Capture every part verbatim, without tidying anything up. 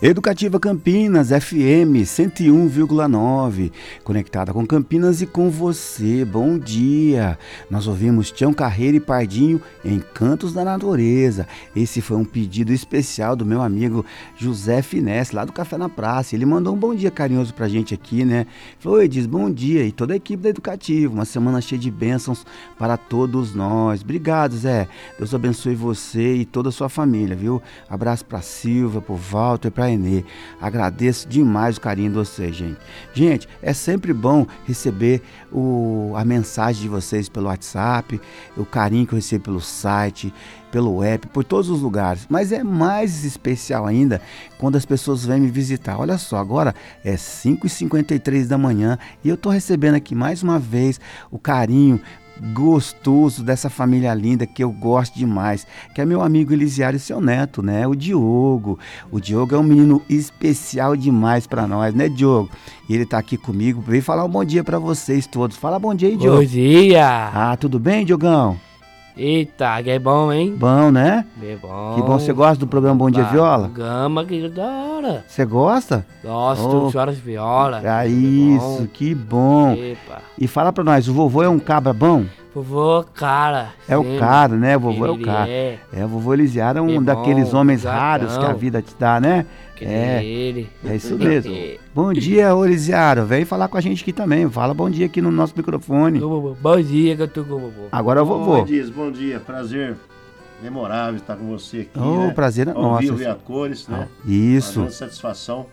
Educativa Campinas, F M cento e um vírgula nove, conectada com Campinas e com você. Bom dia! Nós ouvimos Tião Carreiro e Pardinho, Encantos da Natureza. Esse foi um pedido especial do meu amigo José Finesse, lá do Café na Praça. Ele mandou um bom dia carinhoso pra gente aqui, né? Falou, oi, diz bom dia, e toda a equipe da Educativa. Uma semana cheia de bênçãos para todos nós. Obrigado, Zé. Deus abençoe você e toda a sua família, viu? Abraço pra Silvia, pro Walter, pra Enê. Agradeço demais o carinho de vocês, gente. Gente, é sempre bom receber o, a mensagem de vocês pelo WhatsApp, o carinho que eu recebo pelo site, pelo app, por todos os lugares. Mas é mais especial ainda quando as pessoas vêm me visitar. Olha só, agora é cinco e cinquenta e três da manhã e eu tô recebendo aqui mais uma vez o carinho gostoso dessa família linda que eu gosto demais, que é meu amigo Elisiário e seu neto, né? O Diogo. O Diogo é um menino especial demais pra nós, né, Diogo? E ele tá aqui comigo, veio falar um bom dia pra vocês todos. Fala bom dia aí, Diogo. Bom dia! Ah, tudo bem, Diogão? Eita, que é bom, hein? Bom, né? É bom. Que bom, você gosta do programa Bom Dia Viola? Gama, que da hora. Você gosta? Gosto, Oh, choras viola. É isso, bom. que bom. Epa. E fala pra nós, o vovô é um cabra bom? Vovô, cara. É sim, o cara, né? O vovô é o ele cara. É, É, o vovô Elisiário é um Que daqueles bom, homens gatão. raros que a vida te dá, né? que É. é ele. É isso mesmo. Bom dia, ô Elisiário. Vem falar com a gente aqui também. Fala bom dia aqui no nosso microfone. Bom dia que eu tô com o vovô. Agora é o vovô. Oi, Diz, bom dia. Prazer memorável estar com você aqui, Oh, né? o prazer é Ao nosso. vivo e a cores, né? Isso. Uma grande satisfação.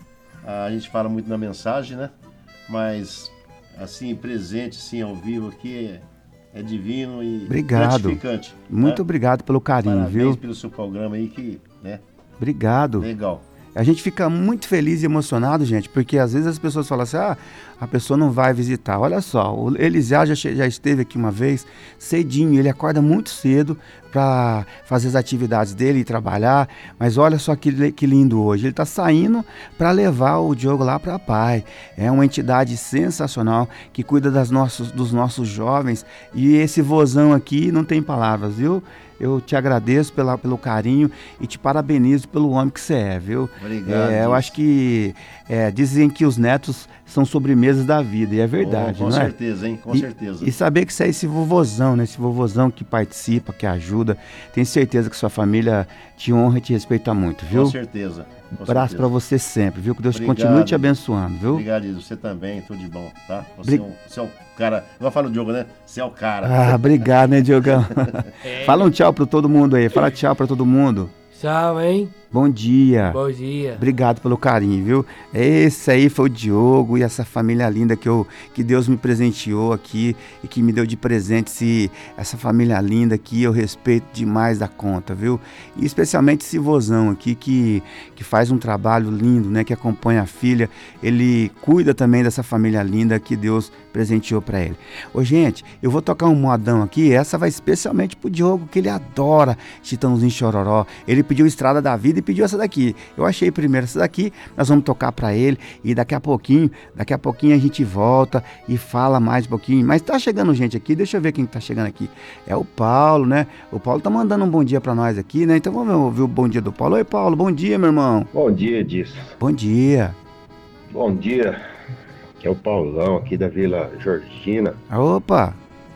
A gente fala muito na mensagem, né? Mas, assim, presente, assim, ao vivo aqui é, é divino e Obrigado. gratificante. Muito né? obrigado pelo carinho, Parabéns viu? pelo seu programa aí que, né? Obrigado. Legal. A gente fica muito feliz e emocionado, gente, porque às vezes as pessoas falam assim, ah, a pessoa não vai visitar. Olha só, o Elisiário já, che- já esteve aqui uma vez, cedinho, ele acorda muito cedo para fazer as atividades dele e trabalhar, mas olha só que, li- que lindo hoje, ele está saindo para levar o Diogo lá para a Pai. É uma entidade sensacional que cuida das nossos, dos nossos jovens, e esse vozão aqui não tem palavras, viu? Eu te agradeço pela, pelo carinho e te parabenizo pelo homem que você é, viu? Obrigado. É, eu Diz. acho que é, dizem que os netos são sobremesas da vida, e é verdade, Oh, com não é? certeza, hein? Com E- certeza. E saber que você é esse vovozão, né? Esse vovozão que participa, que ajuda. Tenho certeza que sua família te honra e te respeita muito, viu? Com certeza. Com Abraço certeza. pra você sempre, viu? Que Deus Obrigado. continue te abençoando, viu? Obrigado, Diz. Você também, tudo de bom, tá? Você, Bri- é, um, você é um cara... Igual fala o Diogo, né? Você é o cara. Ah, obrigado, né, Diogão? É. Fala um tchau pra todo mundo aí. Fala tchau pra todo mundo. Tchau, hein? Bom dia. Bom dia. Obrigado pelo carinho, viu? Esse aí foi o Diogo e essa família linda que, eu, que Deus me presenteou aqui e que me deu de presente esse, essa família linda aqui, eu respeito demais da conta, viu? E especialmente esse vozão aqui que, que faz um trabalho lindo, né? Que acompanha a filha, ele cuida também dessa família linda que Deus presenteou pra ele. Ô, gente, eu vou tocar um modão aqui, essa vai especialmente pro Diogo, que ele adora Chitãozinho Chororó. Ele pediu Estrada da Vida e pediu essa daqui. Eu achei primeiro essa daqui, nós vamos tocar pra ele e daqui a pouquinho, daqui a pouquinho a gente volta e fala mais um pouquinho. Mas tá chegando gente aqui, deixa eu ver quem tá chegando aqui. É o Paulo, né? O Paulo tá mandando um bom dia pra nós aqui, né? Então vamos ouvir o bom dia do Paulo. Oi, Paulo, bom dia, meu irmão. Bom dia, Diz. Bom dia. Bom dia. Aqui é o Paulão, aqui da Vila Georgina. Opa,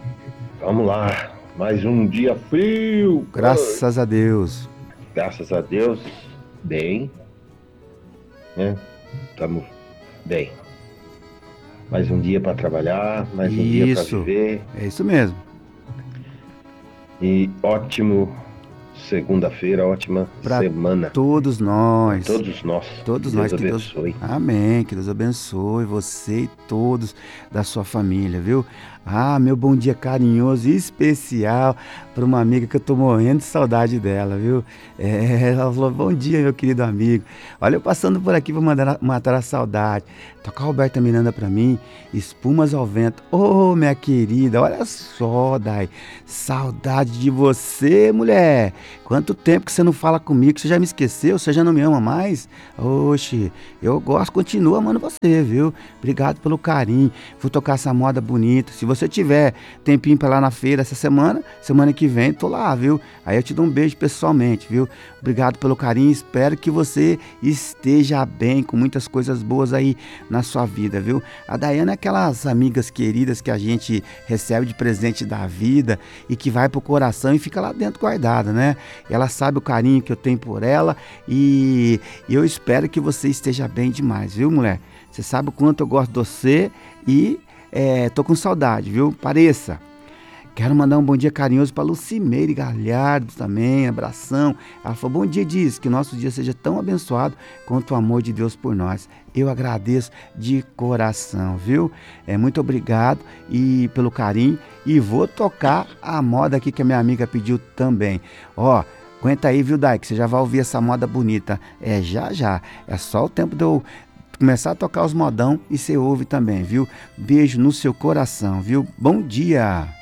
Vamos lá. Mais um dia frio. graças a Deus. Graças a Deus. Bem. Né? Estamos bem. Mais um dia para trabalhar, mais um dia para Isso. viver. É isso mesmo. E ótimo segunda-feira, ótima Pra semana. Todos nós. Todos nós. Todos Deus nós, que Deus, abençoe. amém, que Deus abençoe você e todos da sua família, viu? Ah, meu bom dia carinhoso e especial para uma amiga que eu tô morrendo de saudade dela, viu? É, ela falou, bom dia, meu querido amigo. Olha, eu passando por aqui para mandar matar a saudade. Tocar Roberta Miranda para mim, Espumas ao Vento. Ô, minha querida, olha só, Dai, saudade de você, mulher. Quanto tempo que você não fala comigo, você já me esqueceu, você já não me ama mais? Oxe, eu gosto, continuo amando você, viu? Obrigado pelo carinho. Vou tocar essa moda bonita. Se você você tiver tempinho para lá na feira essa semana, semana que vem, tô lá, viu? Aí eu te dou um beijo pessoalmente, viu? Obrigado pelo carinho, espero que você esteja bem, com muitas coisas boas aí na sua vida, viu? A Daiane é aquelas amigas queridas que a gente recebe de presente da vida e que vai pro coração e fica lá dentro guardada, né? Ela sabe o carinho que eu tenho por ela e eu espero que você esteja bem demais, viu, mulher? Você sabe o quanto eu gosto de você e é, tô com saudade, viu? Pareça. Quero mandar um bom dia carinhoso para Lucimeire Galhardo também, abração. Ela falou, bom dia, diz que nosso dia seja tão abençoado quanto o amor de Deus por nós. Eu agradeço de coração, viu? É, muito obrigado e pelo carinho. E vou tocar a moda aqui que a minha amiga pediu também. Ó, aguenta aí, viu, Dai, que você já vai ouvir essa moda bonita. É, já, já. É só o tempo de eu começar a tocar os modão e você ouve também, viu? Beijo no seu coração, viu? Bom dia!